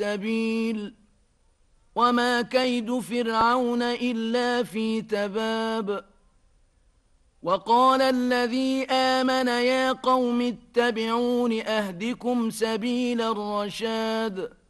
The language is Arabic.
السبيل وما كيد فرعون إلا في تباب وقال الذي آمن يا قوم اتبعون أهدكم سبيل الرشاد